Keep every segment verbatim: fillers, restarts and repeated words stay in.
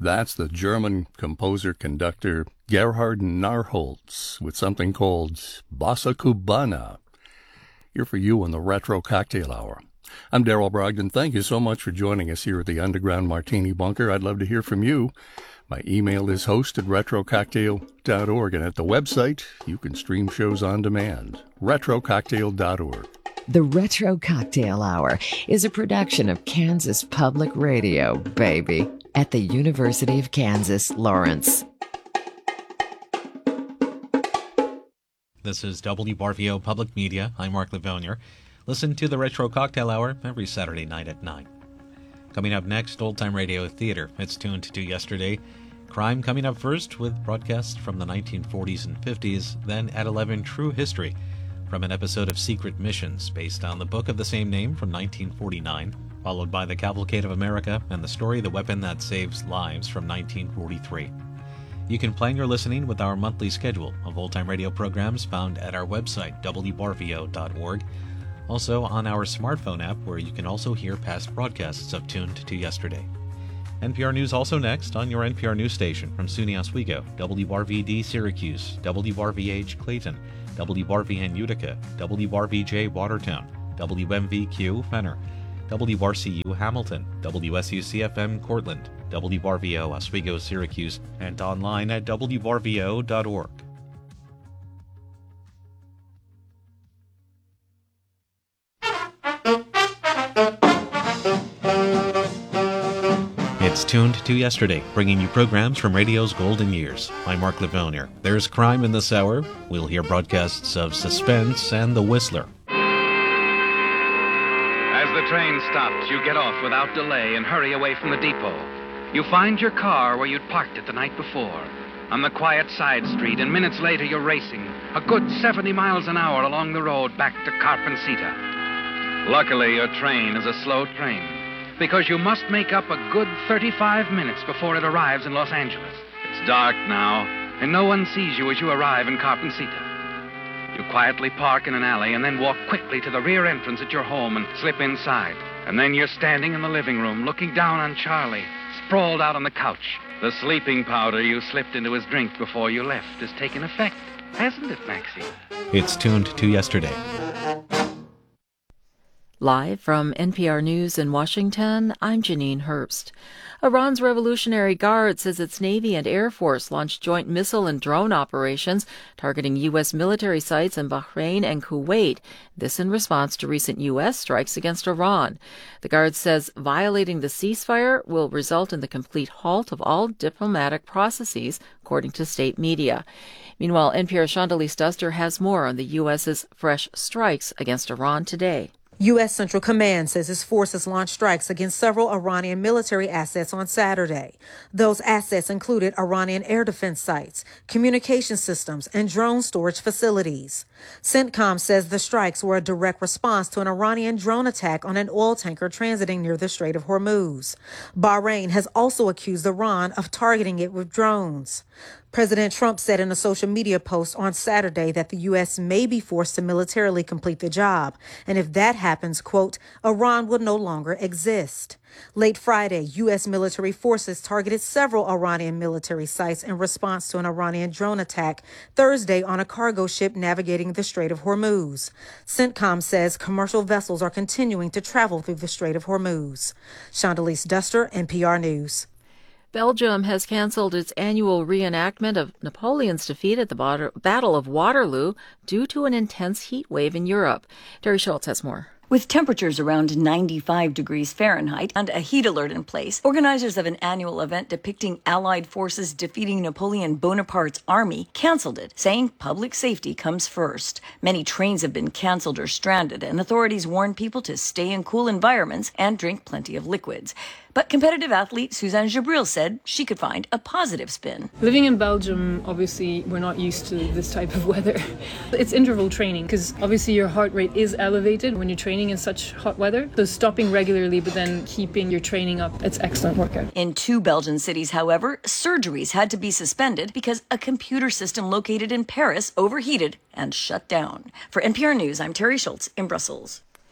That's the German composer-conductor Gerhard Narholz with something called Bossa Cubana. Here for you on the Retro Cocktail Hour. I'm Daryl Brogdon. Thank you so much for joining us here at the Underground Martini Bunker. I'd love to hear from you. My email is host at retro cocktail dot org, and at the website, you can stream shows on demand, retro cocktail dot org. The Retro Cocktail Hour is a production of Kansas Public Radio, baby, at the University of Kansas, Lawrence. This is W R V O Public Media. I'm Mark Livonier. Listen to the Retro Cocktail Hour every Saturday night at nine. Coming up next, Old Time Radio Theater. It's tuned to yesterday. Crime coming up first with broadcasts from the nineteen forties and fifties. Then at eleven, True History from an episode of Secret Missions based on the book of the same name from nineteen forty-nine. Followed by The Cavalcade of America and the story The Weapon That Saves Lives from nineteen forty-three. You can plan your listening with our monthly schedule of old-time radio programs found at our website, w r v o dot org. Also on our smartphone app, where you can also hear past broadcasts of Tuned to Yesterday. N P R News also next on your N P R News station from SUNY Oswego, W R V D Syracuse, W R V H Clayton, W R V N Utica, W R V J Watertown, W M V Q Fenner, W R C U Hamilton, W S U C F M Cortland, W R V O Oswego Syracuse, and online at w r v o dot org. It's Tuned to Yesterday, bringing you programs from radio's golden years. I'm Mark Livonier. There's crime in this hour. We'll hear broadcasts of Suspense and The Whistler. As the train stops, you get off without delay and hurry away from the depot. You find your car where you'd parked it the night before, on the quiet side street, and minutes later you're racing a good seventy miles an hour along the road back to Carpencita. Luckily, your train is a slow train, because you must make up a good thirty-five minutes before it arrives in Los Angeles. It's dark now, and no one sees you as you arrive in Carpencita. You quietly park in an alley and then walk quickly to the rear entrance at your home and slip inside. And then you're standing in the living room looking down on Charlie, sprawled out on the couch. The sleeping powder you slipped into his drink before you left has taken effect, hasn't it, Maxie? It's Tuned to Yesterday. Live from N P R News in Washington, I'm Janine Herbst. Iran's Revolutionary Guard says its Navy and Air Force launched joint missile and drone operations targeting U S military sites in Bahrain and Kuwait, this in response to recent U S strikes against Iran. The Guard says violating the ceasefire will result in the complete halt of all diplomatic processes, according to state media. Meanwhile, N P R's Chandalise Duster has more on the U S's fresh strikes against Iran today. U S. Central Command says its forces launched strikes against several Iranian military assets on Saturday. Those assets included Iranian air defense sites, communication systems, and drone storage facilities. CENTCOM says the strikes were a direct response to an Iranian drone attack on an oil tanker transiting near the Strait of Hormuz. Bahrain has also accused Iran of targeting it with drones. President Trump said in a social media post on Saturday that the U S may be forced to militarily complete the job. And if that happens, quote, Iran will no longer exist. Late Friday, U S military forces targeted several Iranian military sites in response to an Iranian drone attack Thursday on a cargo ship navigating the Strait of Hormuz. CENTCOM says commercial vessels are continuing to travel through the Strait of Hormuz. Chandalise Duster, N P R News. Belgium has canceled its annual reenactment of Napoleon's defeat at the Battle of Waterloo due to an intense heat wave in Europe. Terry Schultz has more. With temperatures around ninety-five degrees Fahrenheit and a heat alert in place, organizers of an annual event depicting Allied forces defeating Napoleon Bonaparte's army canceled it, saying public safety comes first. Many trains have been canceled or stranded, and authorities warn people to stay in cool environments and drink plenty of liquids. But competitive athlete Suzanne Jabril said she could find a positive spin. Living in Belgium, obviously, we're not used to this type of weather. It's interval training because obviously your heart rate is elevated when you're training in such hot weather. So stopping regularly but then keeping your training up, it's excellent workout. In two Belgian cities, however, surgeries had to be suspended because a computer system located in Paris overheated and shut down. For N P R News, I'm Terry Schultz in Brussels.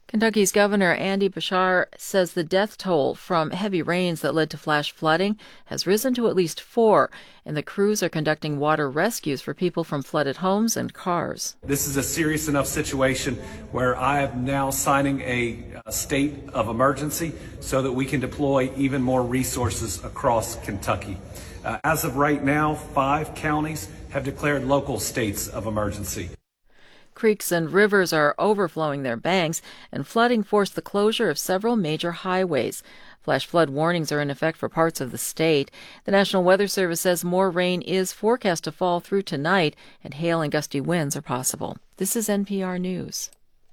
Kentucky's Governor Andy Beshear says the death toll from heavy rains that led to flash flooding has risen to at least four, and the crews are conducting water rescues for people from flooded homes and cars. This is a serious enough situation where I am now signing a, a state of emergency so that we can deploy even more resources across Kentucky. Uh, as of right now, five counties have declared local states of emergency. Creeks and rivers are overflowing their banks, and flooding forced the closure of several major highways. Flash flood warnings are in effect for parts of the state. The National Weather Service says more rain is forecast to fall through tonight, and hail and gusty winds are possible. This is N P R News.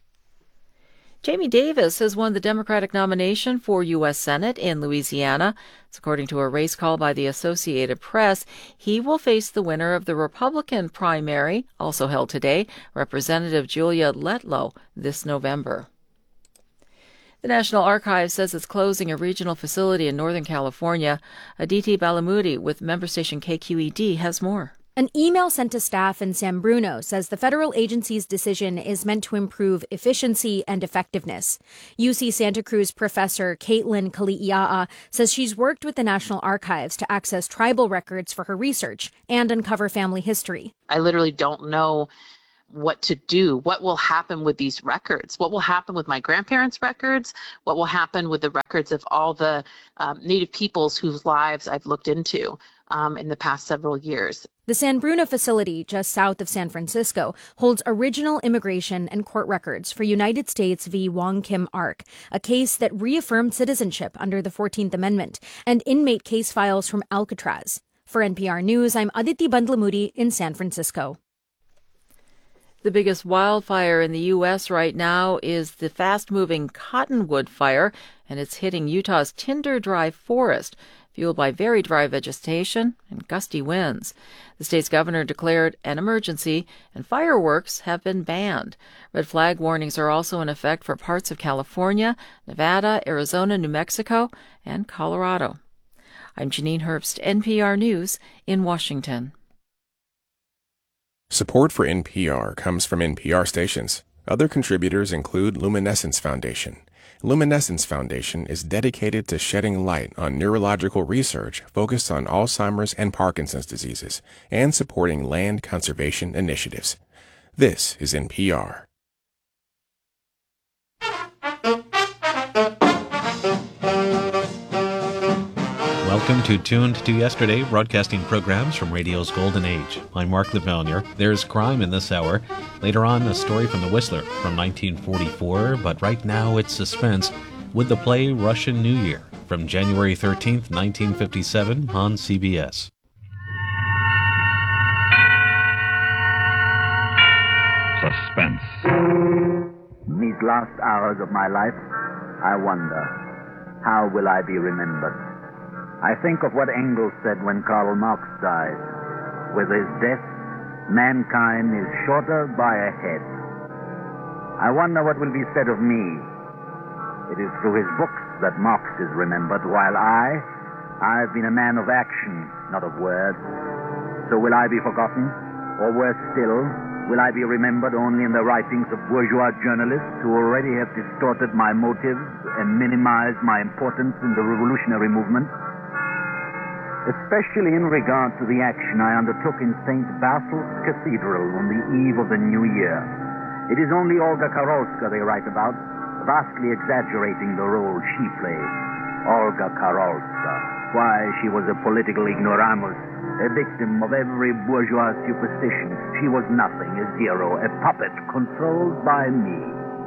Jamie Davis has won the Democratic nomination for U S Senate in Louisiana. It's according to a race call by the Associated Press. He will face the winner of the Republican primary, also held today, Representative Julia Letlow, this November. The National Archives says it's closing a regional facility in Northern California. Aditi Balamudi with member station K Q E D has more. An email sent to staff in San Bruno says the federal agency's decision is meant to improve efficiency and effectiveness. U C Santa Cruz professor Caitlin Kali'ia'a says she's worked with the National Archives to access tribal records for her research and uncover family history. I literally don't know what to do. What will happen with these records? What will happen with my grandparents' records? What will happen with the records of all the um, Native peoples whose lives I've looked into um, in the past several years? The San Bruno facility, just south of San Francisco, holds original immigration and court records for United States v. Wong Kim Ark, a case that reaffirmed citizenship under the fourteenth Amendment, and inmate case files from Alcatraz. For N P R News, I'm Aditi Bandlamudi in San Francisco. The biggest wildfire in the U S right now is the fast-moving Cottonwood Fire, and it's hitting Utah's Tinder Dry Forest, fueled by very dry vegetation and gusty winds. The state's governor declared an emergency, and fireworks have been banned. Red flag warnings are also in effect for parts of California, Nevada, Arizona, New Mexico, and Colorado. I'm Janine Herbst, N P R News in Washington. Support for N P R comes from N P R stations. Other contributors include Luminescence Foundation. Luminescence Foundation is dedicated to shedding light on neurological research focused on Alzheimer's and Parkinson's diseases and supporting land conservation initiatives. This is N P R. Welcome to Tuned to Yesterday, broadcasting programs from radio's golden age. I'm Mark LaValliere. There's crime in this hour. Later on, a story from The Whistler from nineteen forty-four, but right now it's suspense with the play Russian New Year from January thirteenth, nineteen fifty-seven on C B S. Suspense. In these last hours of my life, I wonder, how will I be remembered? I think of what Engels said when Karl Marx died. With his death, mankind is shorter by a head. I wonder what will be said of me. It is through his books that Marx is remembered, while I, I've been a man of action, not of words. So will I be forgotten? Or worse still, will I be remembered only in the writings of bourgeois journalists who already have distorted my motives and minimized my importance in the revolutionary movement? Especially in regard to the action I undertook in Saint Basil's Cathedral on the eve of the New Year. It is only Olga Karolska they write about, vastly exaggerating the role she played. Olga Karolska. Why, she was a political ignoramus, a victim of every bourgeois superstition. She was nothing, a zero, a puppet controlled by me.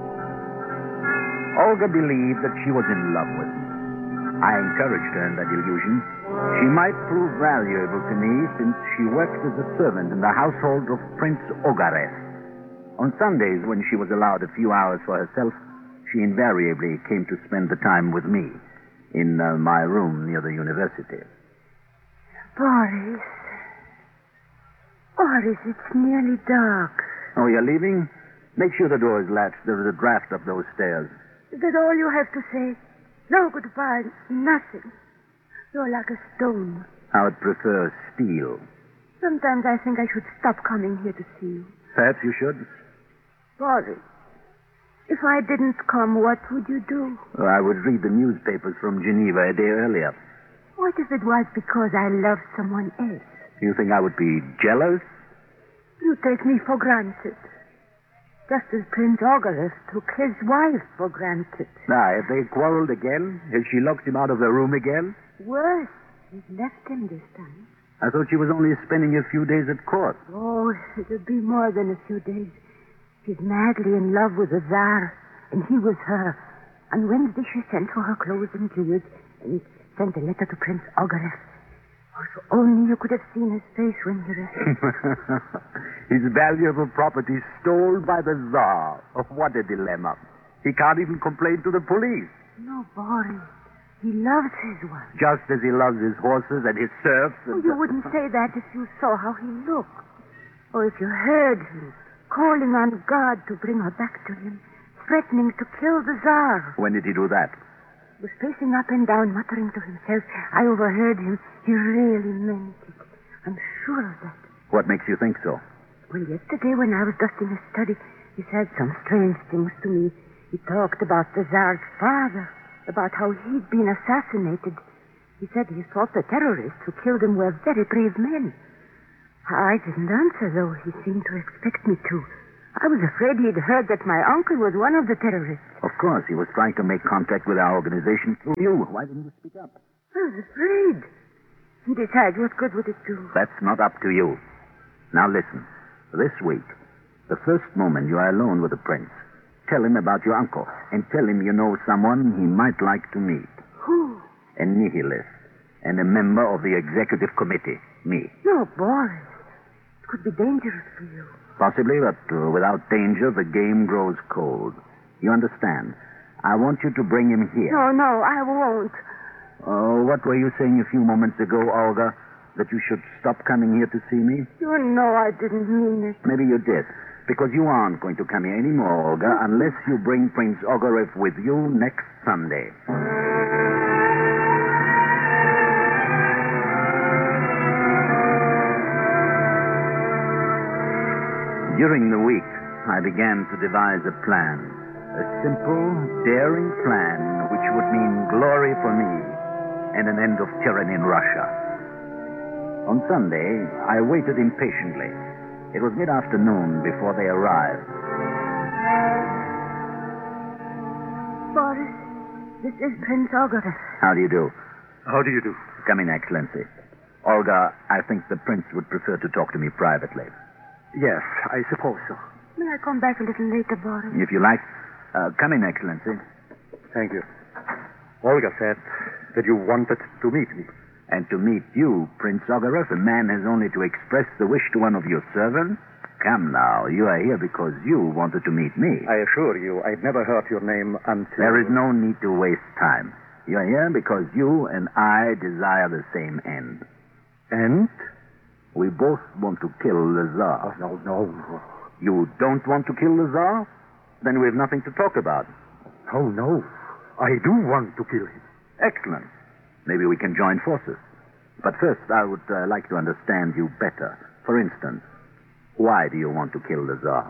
Olga believed that she was in love with me. I encouraged her in that illusion. She might prove valuable to me since she worked as a servant in the household of Prince Ogarev. On Sundays, when she was allowed a few hours for herself, she invariably came to spend the time with me in uh, my room near the university. Boris. Boris, it's nearly dark. Oh, you're leaving? Make sure the door is latched. There is a draft up those stairs. Is that all you have to say? No goodbye, nothing. You're like a stone. I would prefer steel. Sometimes I think I should stop coming here to see you. Perhaps you should. Boris, If I didn't come, what would you do? Well, I would read the newspapers from Geneva a day earlier. What if it was because I loved someone else? You think I would be jealous? You take me for granted. Just as Prince Ogareth took his wife for granted. Now, if they quarreled again, has she locked him out of the room again? Worse, he's left him this time. I thought she was only spending a few days at court. Oh, it'll be more than a few days. She's madly in love with the Tsar, and he with her. On Wednesday she sent for her clothes and jewels, and sent a letter to Prince Ogareth. Oh, so only you could have seen his face when he left. His valuable property stolen by the Tsar. Oh, what a dilemma. He can't even complain to the police. No, Boris. He loves his wife. Just as he loves his horses and his serfs. And oh, you wouldn't say that if you saw how he looked. Or if you heard him calling on God to bring her back to him, threatening to kill the Tsar. When did he do that? He was pacing up and down, muttering to himself. I overheard him. He really meant it. I'm sure of that. What makes you think so? Well, yesterday when I was dusting his study, he said some strange things to me. He talked about the Tsar's father, about how he'd been assassinated. He said he thought the terrorists who killed him were very brave men. I didn't answer, though he seemed to expect me to. I was afraid he'd heard that my uncle was one of the terrorists. Of course, he was trying to make contact with our organization through you. Why didn't you speak up? I was afraid. And besides, what good would it do? That's not up to you. Now listen. This week, the first moment you are alone with the prince, tell him about your uncle and tell him you know someone he might like to meet. Who? A nihilist and a member of the executive committee. Me. No, Boris. It could be dangerous for you. Possibly, but uh, without danger, the game grows cold. You understand? I want you to bring him here. No, no, I won't. Oh, what were you saying a few moments ago, Olga? That you should stop coming here to see me? You know I didn't mean it. Maybe you did. Because you aren't going to come here anymore, Olga, unless you bring Prince Ogareth with you next Sunday. During the week, I began to devise a plan. A simple, daring plan which would mean glory for me and an end of tyranny in Russia. On Sunday, I waited impatiently. It was mid-afternoon before they arrived. Boris, this is Prince Ogareth. How do you do? How do you do? Come in, Excellency. Olga, I think the prince would prefer to talk to me privately. Yes, I suppose so. May I come back a little later, Boris? If you like. Uh, come in, Excellency. Thank you. Olga said that you wanted to meet me. And to meet you, Prince Ogareth, a man has only to express the wish to one of your servants. Come now, you are here because you wanted to meet me. I assure you, I'd never heard your name until... There is no need to waste time. You are here because you and I desire the same end. And? We both want to kill the Tsar. No, no. You don't want to kill the Tsar? Then we have nothing to talk about. Oh, no. I do want to kill him. Excellent. Maybe we can join forces. But first, I would uh, like to understand you better. For instance, why do you want to kill the Tsar?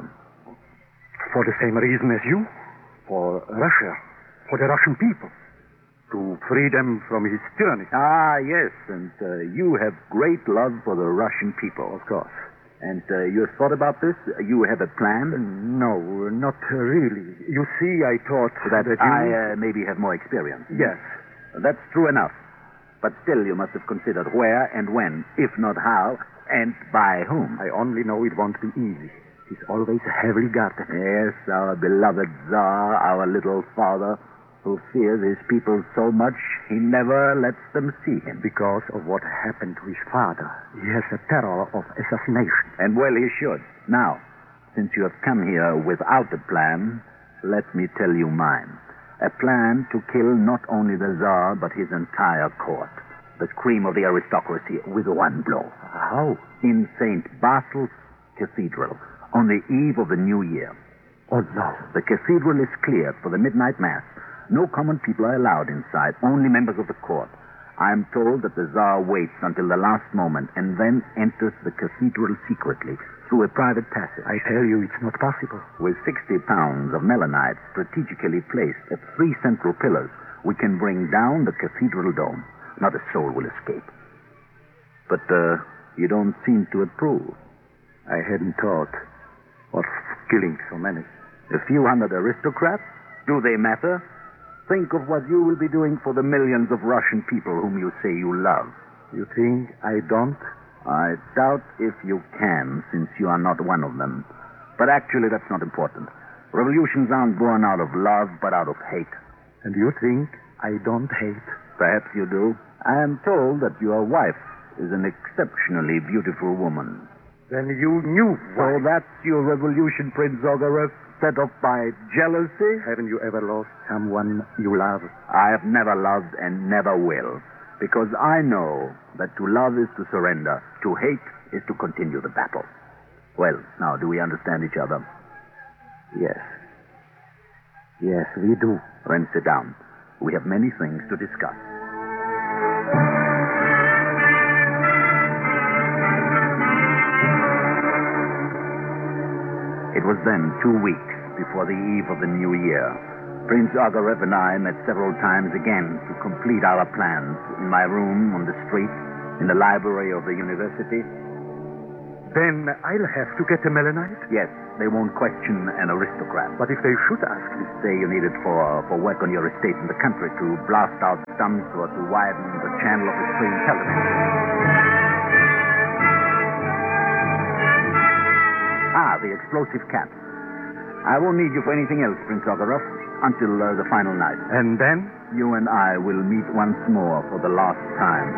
For the same reason as you. For Russia. For the Russian people. To free them from his tyranny. Ah, yes, and uh, you have great love for the Russian people. Of course. And uh, you have thought about this? You have a plan? No, not really. You see, I thought that, that you... I uh, maybe have more experience. Yes. That's true enough. But still, you must have considered where and when, if not how, and by whom. I only know it won't be easy. He's always heavily guarded. Yes, our beloved Tsar, our little father, who fears his people so much he never lets them see him. Because of what happened to his father. He has a terror of assassination. And well he should. Now, since you have come here without a plan, let me tell you mine. A plan to kill not only the Tsar, but his entire court. The cream of the aristocracy with one blow. How? In Saint Basil's Cathedral, on the eve of the New Year. Oh, no. The cathedral is cleared for the midnight mass. No common people are allowed inside, only members of the court. I'm told that the Tsar waits until the last moment and then enters the cathedral secretly through a private passage. I tell you, it's not possible. With sixty pounds of melanite strategically placed at three central pillars, we can bring down the cathedral dome. Not a soul will escape. But uh, you don't seem to approve. I hadn't thought of killing so many. A few hundred aristocrats? Do they matter? Think of what you will be doing for the millions of Russian people whom you say you love. You think I don't? I doubt if you can, since you are not one of them. But actually, that's not important. Revolutions aren't born out of love, but out of hate. And you think I don't hate? Perhaps you do. I am told that your wife is an exceptionally beautiful woman. Then you knew why. So that's your revolution, Prince Ogarev, set off by jealousy? Haven't you ever lost someone you love? I have never loved and never will, because I know that to love is to surrender, to hate is to continue the battle. Well, now, do we understand each other? Yes. Yes, we do. Then sit down. We have many things to discuss. It was then two weeks before the eve of the new year. Prince Ogarev and I met several times again to complete our plans in my room, on the street, in the library of the university. Then I'll have to get the melanite? Yes, they won't question an aristocrat. But if they should ask me? Say you need it for, for work on your estate in the country, to blast out stumps or to widen the channel of the stream television. Ah, the explosive cap. I won't need you for anything else, Prince Ogarev, until uh, the final night. And then? You and I will meet once more for the last time.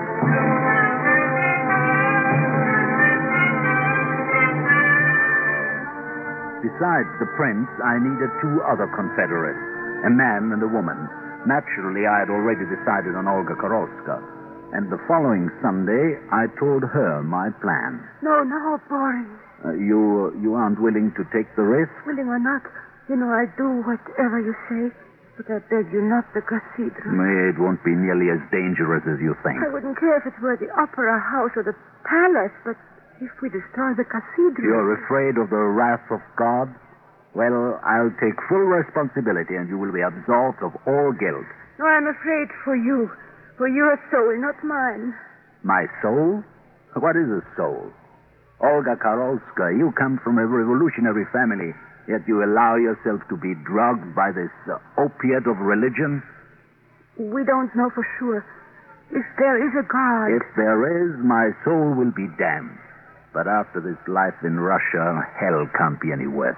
Besides the prince, I needed two other confederates, a man and a woman. Naturally, I had already decided on Olga Karolska. And the following Sunday, I told her my plan. No, no, Boris. Uh, you you aren't willing to take the risk? Willing or not, you know I'll do whatever you say. But I beg you, not the cathedral. It won't be nearly as dangerous as you think. I wouldn't care if it were the opera house or the palace, but if we destroy the cathedral... You're afraid of the wrath of God? Well, I'll take full responsibility and you will be absolved of all guilt. No, I'm afraid for you. For your soul, not mine. My soul? What is a soul? Olga Karolska, you come from a revolutionary family, yet you allow yourself to be drugged by this uh, opiate of religion? We don't know for sure. If there is a God... If there is, my soul will be damned. But after this life in Russia, hell can't be any worse.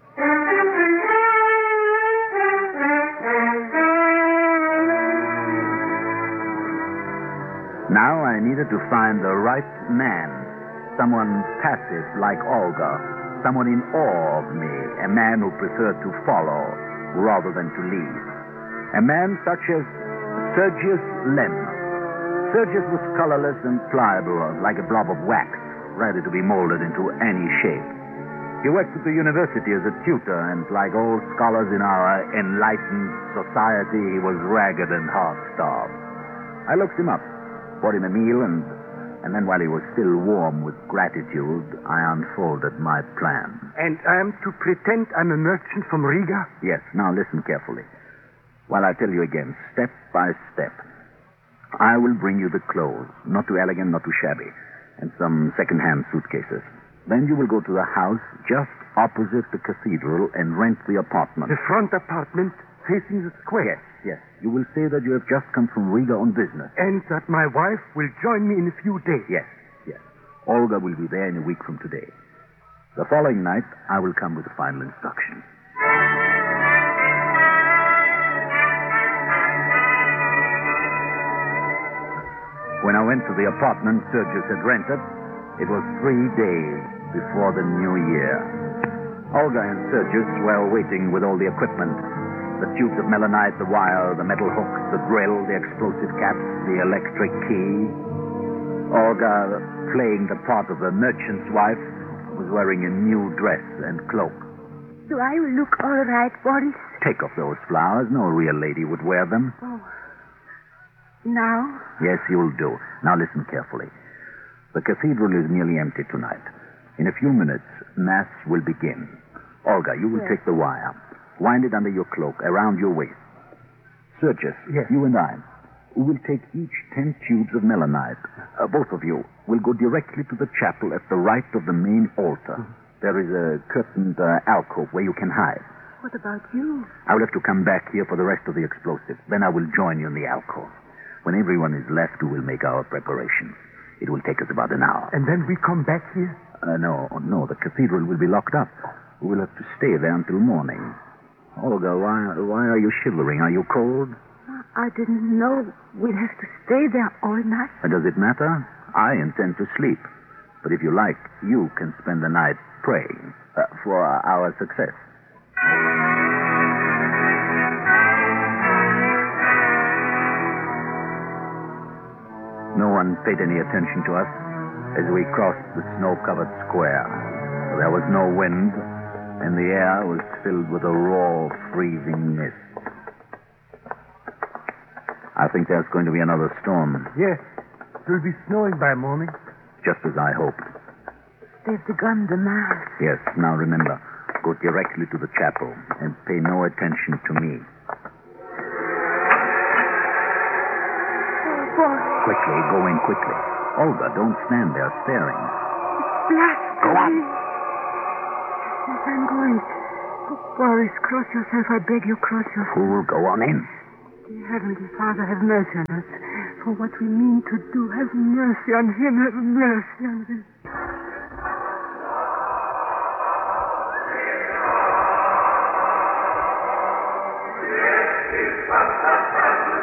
Now I needed to find the right man. Someone passive like Olga. Someone in awe of me. A man who preferred to follow rather than to lead. A man such as Sergius Lem. Sergius was colorless and pliable, like a blob of wax, ready to be molded into any shape. He worked at the university as a tutor, and like all scholars in our enlightened society, he was ragged and half-starved. I looked him up, bought him a meal, and, and then while he was still warm with gratitude, I unfolded my plan. And I'm to pretend I'm a merchant from Riga? Yes. Now listen carefully. While I tell you again, step by step. I will bring you the clothes, not too elegant, not too shabby, and some second-hand suitcases. Then you will go to the house just opposite the cathedral and rent the apartment. The front apartment facing the square? Yes, yes. You will say that you have just come from Riga on business. And that my wife will join me in a few days? Yes, yes. Olga will be there in a week from today. The following night, I will come with the final instructions. When I went to the apartment Sergius had rented, it was three days before the new year. Olga and Sergius were waiting with all the equipment. The tubes of melanite, the wire, the metal hooks, the drill, the explosive caps, the electric key. Olga, playing the part of a merchant's wife, was wearing a new dress and cloak. Do I look all right, Boris? Take off those flowers. No real lady would wear them. Oh. now? Yes, you'll do. Now listen carefully. The cathedral is nearly empty tonight. In a few minutes, Mass will begin. Olga, you will Yes. take the wire. Wind it under your cloak, around your waist. Sergius, Yes. you and I will take each ten tubes of melanite. Uh, both of you will go directly to the chapel at the right of the main altar. There is a curtained uh, alcove where you can hide. What about you? I will have to come back here for the rest of the explosives. Then I will join you in the alcove. When everyone is left, we will make our preparations. It will take us about an hour. And then we come back here? Uh, no, no, the cathedral will be locked up. We will have to stay there until morning. Olga, why, why are you shivering? Are you cold? I didn't know we'd have to stay there all night. Uh, does it matter? I intend to sleep. But if you like, you can spend the night praying uh, for our success. No one paid any attention to us as we crossed the snow-covered square. There was no wind, and the air was filled with a raw, freezing mist. I think there's going to be another storm, Yes. It will be snowing by morning. just as I hoped. They've begun the Mass. Yes, now remember, go directly to the chapel and pay no attention to me. Oh, boy. Quickly, go in quickly. Olga, don't stand there staring. Blasphemy. Go on. Yes, I'm going. Oh, Boris, cross yourself. I beg you, cross yourself. Fool, go on in. Dear Heavenly Father, have mercy on us. For what we mean to do, have mercy on him. Have mercy on him.